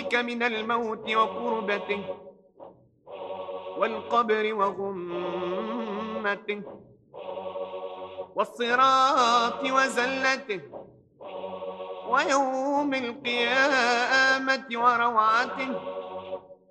بك من الموت وكربته والقبر وغمته والصراط وزلته ويوم القيامة وروعته